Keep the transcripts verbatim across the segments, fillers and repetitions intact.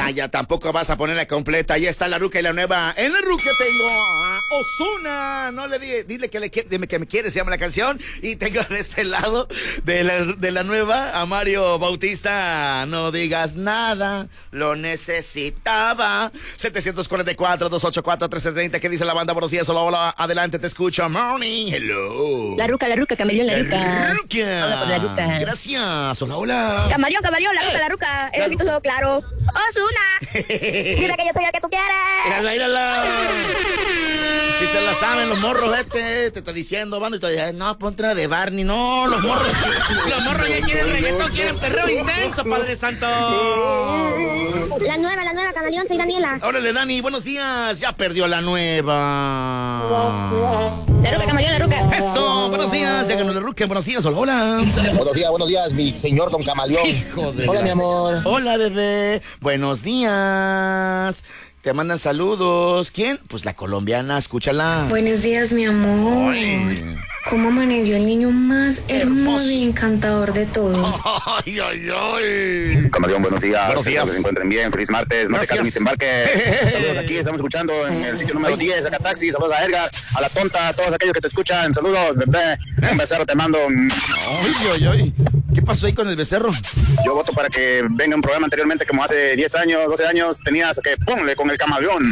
Ah, ya tampoco vas a ponerla completa. Ahí está la ruca y la nueva. En la ruca tengo a Ozuna. No le di, dile que, le, dime que me quiere, se llama la canción. Y tengo de este lado de la, de la nueva a Mario Bautista. No digas nada, lo necesitaba. setecientos cuarenta y cuatro, doscientos ochenta y cuatro, trescientos treinta. ¿Qué dice la banda? Buenos días, hola, hola. Adelante, te escucho. Morning, hello. La ruca, la ruca, camaleón, la, La ruca. ruca. Hola, por la ruca. Gracias, hola, hola. Camaleón, camaleón, la ruca, la ruca. El ojito solo claro. Ozuna. Dime que yo soy el que tú quieres. Mírala, mírala. Si se la saben los morros, este, te estoy diciendo, van y te dicen, no, ponte una de Barney, no, los morros. Los morros ya quieren reggaetón, quieren perreo intenso, Padre Santo. La nueva, la nueva, camaleón, soy Daniela. Órale, Dani, buenos días. Ya perdió la nueva. La ruca, camaleón, la ruca. Eso, buenos días. Ya ganó la ruca, buenos días, hola, hola. Buenos días, buenos días, mi señor Don Camaleón. Hijo de Hola, la- mi amor. Hola, bebé. Buenos días. Te mandan saludos. ¿Quién? Pues la colombiana, escúchala. Buenos días, mi amor. Ay. ¿Cómo amaneció el niño más hermoso Hermoso. y encantador de todos? Ay, ay, ay. Camaleón, buenos días. Buenos días. Espero que se encuentren bien. Feliz martes. No Gracias. te cases ni te embarques. Saludos aquí. Estamos escuchando en el sitio número diez, acá taxi. Saludos a Edgar, a la tonta, a todos aquellos que te escuchan. Saludos, bebé. Un becerro te mando. Ay, ay, ay. ¿Qué pasó ahí con el becerro? Yo voto para que venga un programa anteriormente, como hace diez años, doce años, tenías que ponle con el camaleón.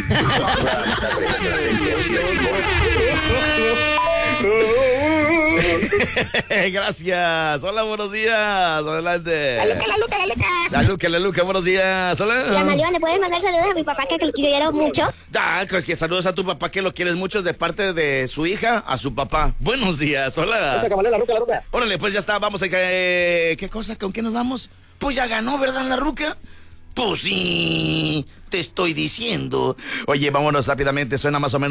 Gracias. Hola, buenos días. Adelante. La Luca, la Luca, la Luca. La Luca, la Luca, buenos días. Hola. Camaleón, ¿le puedes mandar saludos a mi papá que, que lo quiero mucho? Ah, pues que saludos a tu papá que lo quieres mucho de parte de su hija a su papá. Buenos días. Hola. Camaleón, la ruca, la ruca. Órale, pues ya está. Vamos a... Eh, ¿Qué cosa? ¿Con qué nos vamos? Pues ya ganó, ¿verdad, la ruca? Pues sí, te estoy diciendo. Oye, vámonos rápidamente. Suena más o menos